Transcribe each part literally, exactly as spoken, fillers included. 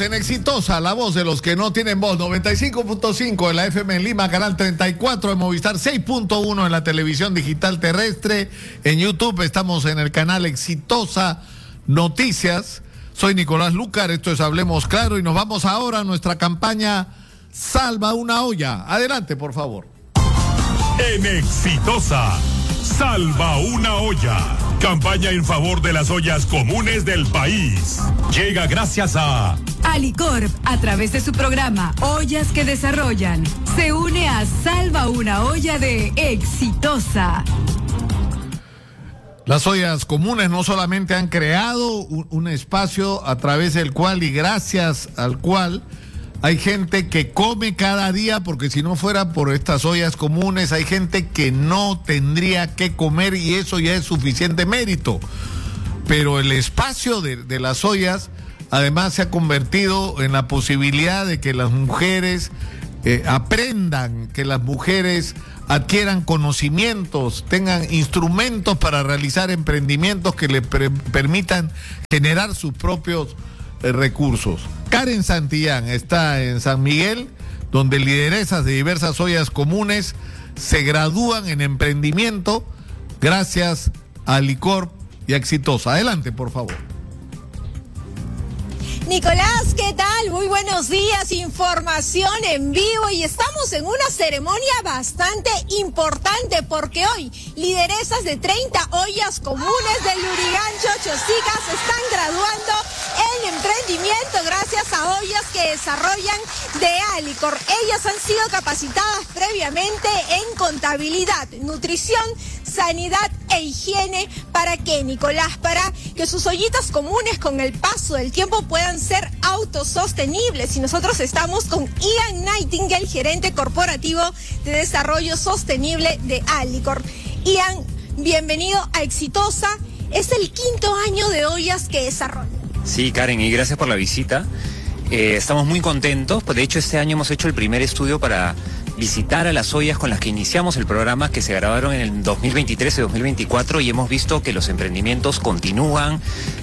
en Exitosa, la voz de los que no tienen voz. noventa y cinco punto cinco en la F M en Lima, canal treinta y cuatro en Movistar, seis punto uno en la televisión digital terrestre. En YouTube estamos en el canal Exitosa Noticias. Soy Nicolás Lucar, esto es Hablemos Claro y nos vamos ahora a nuestra campaña Salva una olla. Adelante, por favor. En Exitosa, salva una olla. Campaña en favor de las ollas comunes del país. Llega gracias a Alicorp, a través de su programa Ollas que Desarrollan, se une a Salva una olla de Exitosa. Las ollas comunes no solamente han creado un, un espacio a través del cual y gracias al cual hay gente que come cada día, porque si no fuera por estas ollas comunes, hay gente que no tendría que comer y eso ya es suficiente mérito. Pero el espacio de, de las ollas, además, se ha convertido en la posibilidad de que las mujeres eh, aprendan, que las mujeres adquieran conocimientos, tengan instrumentos para realizar emprendimientos que les pre- permitan generar sus propios recursos. Karen Santillán está en San Miguel, donde lideresas de diversas ollas comunes se gradúan en emprendimiento gracias a Alicorp y a Exitosa. Adelante, por favor. Nicolás, ¿qué tal? Muy buenos días, información en vivo y estamos en una ceremonia bastante importante porque hoy lideresas de treinta ollas comunes del Lurigancho Chosica se están graduando en emprendimiento gracias a ollas que desarrollan de Alicorp. Ellas han sido capacitadas previamente en contabilidad, nutrición, sanidad e higiene. ¿Para qué, Nicolás? Para que sus ollitas comunes con el paso del tiempo puedan ser autosostenibles. Y nosotros estamos con Ian Nightingale, gerente corporativo de desarrollo sostenible de Alicorp. Ian, bienvenido a Exitosa. Es el quinto año de ollas que desarrollan. Sí, Karen, y gracias por la visita. Eh, estamos muy contentos. De hecho, este año hemos hecho el primer estudio para visitar a las ollas con las que iniciamos el programa, que se grabaron en el dos mil veintitrés y dos mil veinticuatro, y hemos visto que los emprendimientos continúan,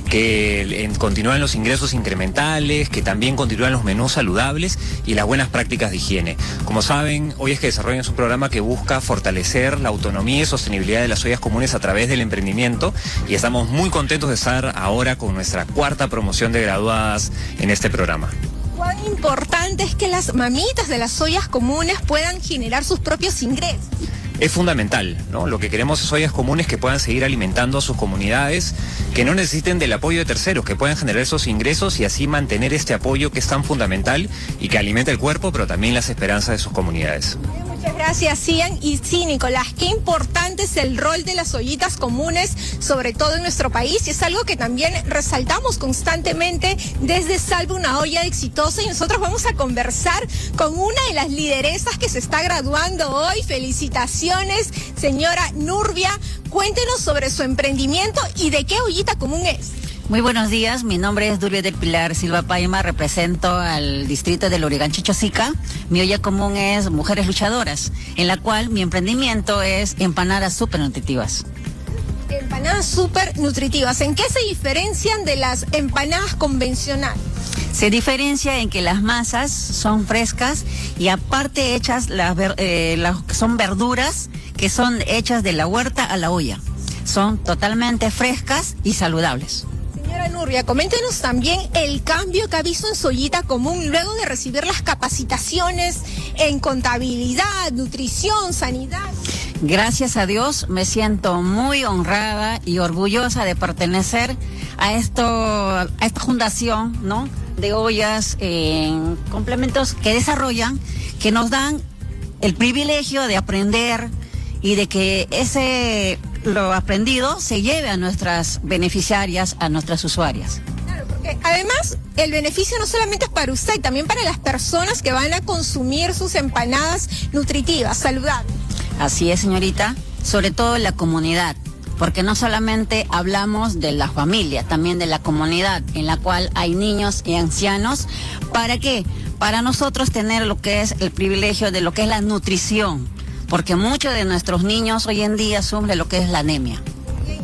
que en, continúan los ingresos incrementales, que también continúan los menús saludables y las buenas prácticas de higiene. Como saben, Ollas que Desarrollan es un programa que busca fortalecer la autonomía y sostenibilidad de las ollas comunes a través del emprendimiento, y estamos muy contentos de estar ahora con nuestra cuarta promoción de graduadas en este programa. ¿Cuán importante es que las mamitas de las ollas comunes puedan generar sus propios ingresos? Es fundamental, ¿no? Lo que queremos es ollas comunes que puedan seguir alimentando a sus comunidades, que no necesiten del apoyo de terceros, que puedan generar esos ingresos y así mantener este apoyo que es tan fundamental y que alimenta el cuerpo, pero también las esperanzas de sus comunidades. Muchas gracias, Ian. Y sí, Nicolás, qué importante es el rol de las ollitas comunes, sobre todo en nuestro país, y es algo que también resaltamos constantemente desde Salva una olla de Exitosa, y nosotros vamos a conversar con una de las lideresas que se está graduando hoy. Felicitaciones, señora Nurbia. Cuéntenos sobre su emprendimiento y de qué ollita común es. Muy buenos días, mi nombre es Durbia del Pilar Silva Paima, represento al distrito de Lurigancho Chosica. Mi olla común es Mujeres Luchadoras, en la cual mi emprendimiento es empanadas súper nutritivas. Empanadas súper nutritivas. ¿En qué se diferencian de las empanadas convencionales? Se diferencia en que las masas son frescas y aparte hechas, las, eh, las son verduras que son hechas de la huerta a la olla. Son totalmente frescas y saludables. Señora Nurbia, coméntenos también el cambio que ha visto en su ollita común luego de recibir las capacitaciones en contabilidad, nutrición, sanidad. Gracias a Dios me siento muy honrada y orgullosa de pertenecer a esto, a esta fundación, ¿no?, de ollas en eh, complementos que desarrollan, que nos dan el privilegio de aprender y de que ese lo aprendido se lleve a nuestras beneficiarias, a nuestras usuarias. Claro, porque además el beneficio no solamente es para usted, también para las personas que van a consumir sus empanadas nutritivas, saludables. Así es, señorita, sobre todo en la comunidad, porque no solamente hablamos de la familia, también de la comunidad, en la cual hay niños y ancianos. ¿Para qué? Para nosotros tener lo que es el privilegio de lo que es la nutrición, porque muchos de nuestros niños hoy en día sufren lo que es la anemia. Bien,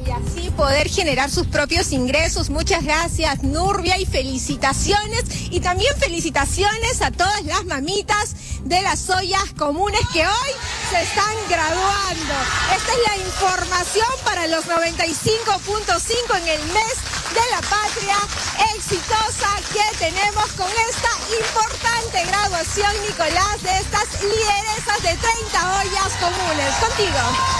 Y así poder generar sus propios ingresos. Muchas gracias, Nurbia, y felicitaciones. Y también felicitaciones a todas las mamitas de las ollas comunes que hoy se están graduando. Esta es la información para los noventa y cinco punto cinco en el mes de la patria exitosa que tenemos con esta importante graduación, Nicolás, de estas lideresas de treinta ollas comunes. Contigo.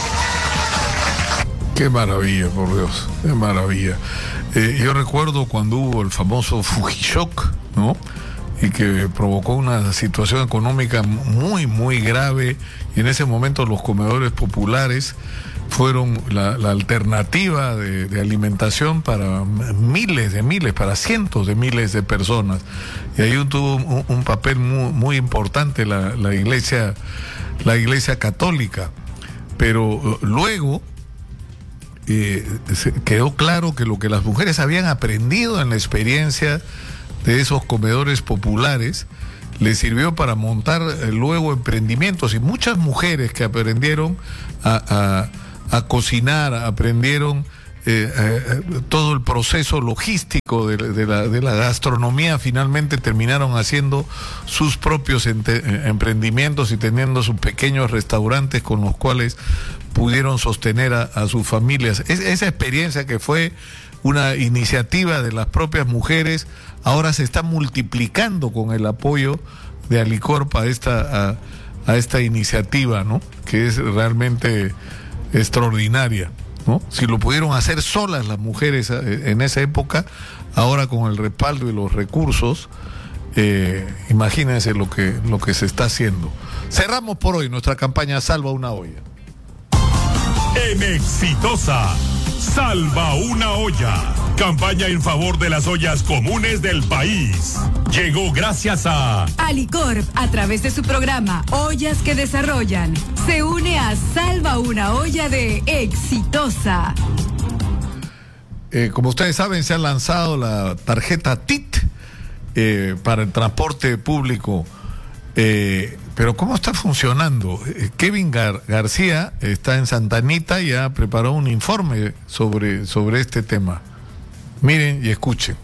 Qué maravilla, por Dios, qué maravilla. Eh, yo recuerdo cuando hubo el famoso Fujishock, ¿no? Y que provocó una situación económica muy, muy grave, y en ese momento los comedores populares fueron la, la alternativa de, de alimentación para miles de miles, para cientos de miles de personas. Y ahí tuvo un, un papel muy, muy importante la, la iglesia, la iglesia católica. Pero luego eh, se quedó claro que lo que las mujeres habían aprendido en la experiencia de esos comedores populares les sirvió para montar eh, luego emprendimientos, y muchas mujeres que aprendieron a, a, a cocinar, aprendieron eh, eh, todo el proceso logístico de, de, la, de la gastronomía, finalmente terminaron haciendo sus propios ente, emprendimientos y teniendo sus pequeños restaurantes con los cuales pudieron sostener a, a sus familias. Es, esa experiencia que fue una iniciativa de las propias mujeres, ahora se está multiplicando con el apoyo de Alicorp a esta, a, a esta iniciativa, ¿no? Que es realmente extraordinaria, ¿no? Si lo pudieron hacer solas las mujeres en esa época, ahora con el respaldo y los recursos, eh, imagínense lo que, lo que se está haciendo. Cerramos por hoy nuestra campaña Salva una olla. En Exitosa, salva una olla. Campaña en favor de las ollas comunes del país. Llegó gracias a Alicorp, a través de su programa Ollas que Desarrollan, se une a Salva una olla de Exitosa. Eh, como ustedes saben, se ha lanzado la tarjeta T I T eh, para el transporte público. Eh, pero ¿cómo está funcionando? Eh, Kevin Gar García está en Santa Anita y ya preparó un informe sobre, sobre este tema. Miren y escuchen.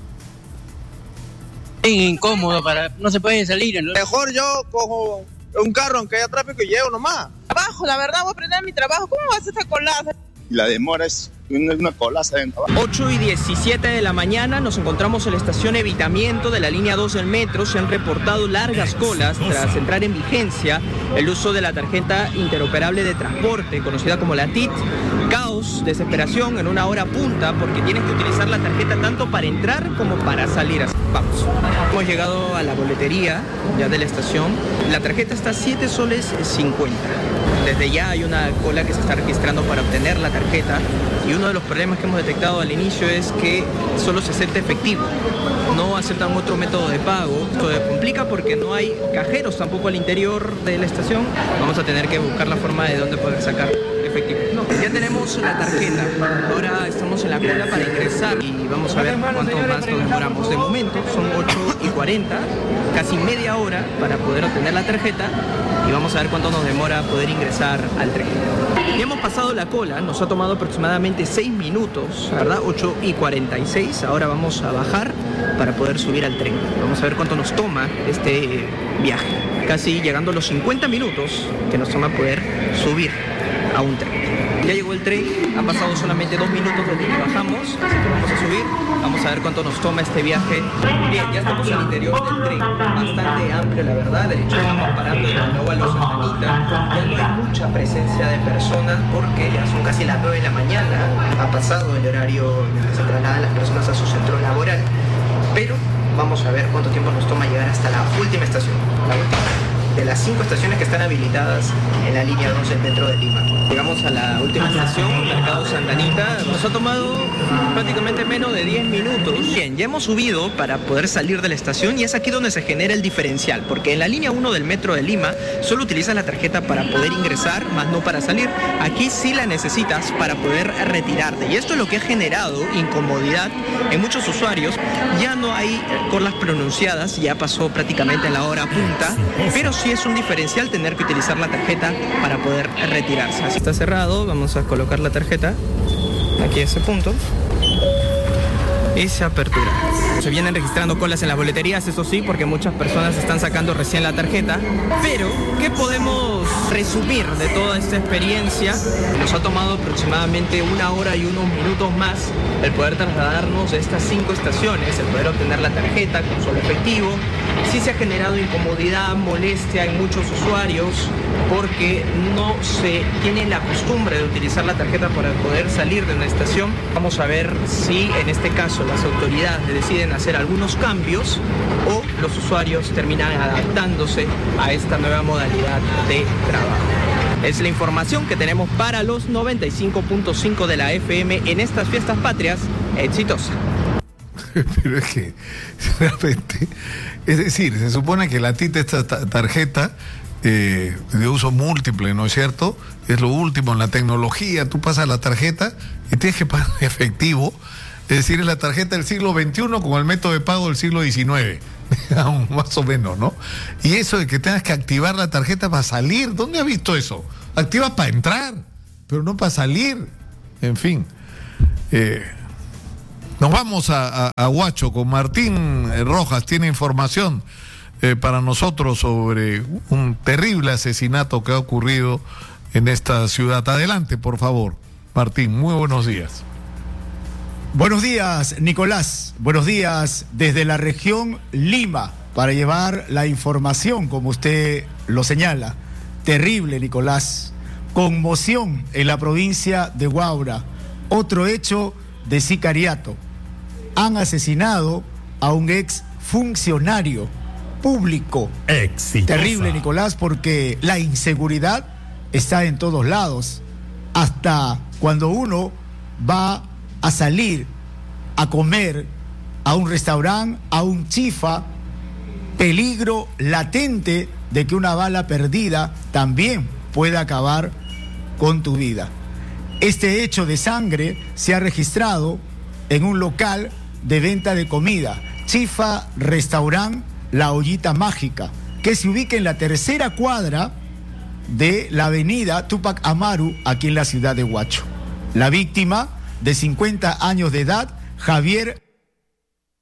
Incómodo, para no se puede salir, ¿no? Mejor yo cojo un carro aunque haya tráfico y llego nomás. Trabajo, la verdad, voy a aprender mi trabajo. ¿Cómo vas a estar colaza? Y la demora es una, una colaza de trabajo. ocho y diecisiete de la mañana nos encontramos en la estación Evitamiento de la línea dos del metro. Se han reportado largas colas tras entrar en vigencia el uso de la tarjeta interoperable de transporte, conocida como la T I T. Caos, desesperación en una hora punta porque tienes que utilizar la tarjeta tanto para entrar como para salir. Vamos. Hemos llegado a la boletería ya de la estación. La tarjeta está a siete soles cincuenta. Desde ya hay una cola que se está registrando para obtener la tarjeta, y uno de los problemas que hemos detectado al inicio es que solo se acepta efectivo, no aceptan otro método de pago. Esto complica porque no hay cajeros tampoco al interior de la estación. Vamos a tener que buscar la forma de dónde poder sacar efectivo. No, ya tenemos la tarjeta, ahora estamos en la cola para ingresar y vamos a ver cuánto más nos demoramos. De momento son ocho y cuarenta, casi media hora para poder obtener la tarjeta, y vamos a ver cuánto nos demora poder ingresar al tren. Ya hemos pasado la cola, nos ha tomado aproximadamente seis minutos, ¿verdad? ocho y cuarenta y seis, ahora vamos a bajar para poder subir al tren. Vamos a ver cuánto nos toma este viaje, casi llegando a los cincuenta minutos que nos toma poder subir a un tren. Ya llegó el tren, ha pasado solamente dos minutos desde que bajamos, así que vamos a subir, vamos a ver cuánto nos toma este viaje. Bien, ya estamos al interior del tren, bastante amplio la verdad, de hecho estamos parando en la Nueva Los Santa Anita, ya no hay mucha presencia de personas porque ya son casi las nueve de la mañana, ha pasado el horario en el que se trasladan las personas a su centro laboral, pero vamos a ver cuánto tiempo nos toma llegar hasta la última estación, la última de las cinco estaciones que están habilitadas en la línea dos del metro de Lima. Llegamos a la última estación, Mercado Santa Anita. Nos ha tomado prácticamente menos de diez minutos. Bien, ya hemos subido para poder salir de la estación y es aquí donde se genera el diferencial, porque en la línea uno del metro de Lima solo utilizas la tarjeta para poder ingresar, más no para salir. Aquí sí la necesitas para poder retirarte, y esto es lo que ha generado incomodidad en muchos usuarios. Ya no hay colas pronunciadas, ya pasó prácticamente la hora punta, pero sí es un diferencial tener que utilizar la tarjeta para poder retirarse. Así está cerrado, vamos a colocar la tarjeta. aquí a ese punto y se apertura. Se vienen registrando colas en las boleterías, eso sí, porque muchas personas están sacando recién la tarjeta. Pero, ¿qué podemos resumir de toda esta experiencia? Nos ha tomado aproximadamente una hora y unos minutos más el poder trasladarnos de estas cinco estaciones, el poder obtener la tarjeta con solo efectivo. Sí se ha generado incomodidad, molestia en muchos usuarios porque no se tiene la costumbre de utilizar la tarjeta para poder salir de una estación. Vamos a ver si en este caso las autoridades deciden hacer algunos cambios o los usuarios terminan adaptándose a esta nueva modalidad de trabajo. Es la información que tenemos para los noventa y cinco punto cinco de la F M en estas fiestas patrias exitosas. Pero es que realmente, es decir, se supone que la T I T, esta tarjeta eh, de uso múltiple, ¿no es cierto? Es lo último en la tecnología. Tú pasas la tarjeta y tienes que pagar efectivo. Es decir, es la tarjeta del siglo veintiuno con el método de pago del siglo diecinueve, más o menos, ¿no? Y eso de que tengas que activar la tarjeta para salir, ¿dónde has visto eso? Activas para entrar, pero no para salir. En fin. Eh, nos vamos a, a, a Huacho con Martín Rojas, tiene información eh, para nosotros sobre un terrible asesinato que ha ocurrido en esta ciudad. Adelante, por favor, Martín, muy buenos días. Buenos días, Nicolás. Buenos días desde la región Lima para llevar la información, como usted lo señala. Terrible, Nicolás. Conmoción en la provincia de Huaura. Otro hecho de sicariato. Han asesinado a un ex funcionario público. Exitosa. Terrible, Nicolás, porque la inseguridad está en todos lados. Hasta cuando uno va a salir a comer a un restaurante, a un chifa, peligro latente de que una bala perdida también pueda acabar con tu vida. Este hecho de sangre se ha registrado en un local de venta de comida, Chifa Restaurant La Ollita Mágica, que se ubica en la tercera cuadra de la avenida Tupac Amaru, aquí en la ciudad de Huacho. La víctima, de cincuenta años de edad, Javier